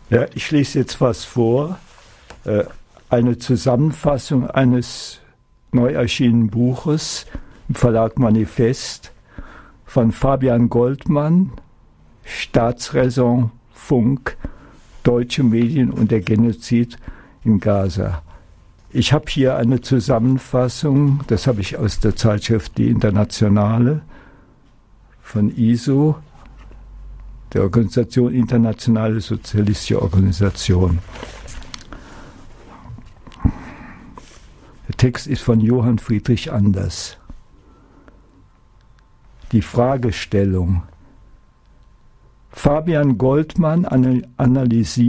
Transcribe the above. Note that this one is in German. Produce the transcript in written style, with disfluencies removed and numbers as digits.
Ja, ich lese jetzt was vor, eine Zusammenfassung eines neu erschienenen Buches im Verlag Manifest von Fabian Goldmann, Staatsräson, Funk, deutsche Medien und der Genozid in Gaza. Ich habe hier eine Zusammenfassung, das habe ich aus der Zeitschrift Die Internationale von ISO, der Organisation Internationale Sozialistische Organisation. Der Text ist von Johann Friedrich Anders. Die Fragestellung. Fabian Goldmann analysiert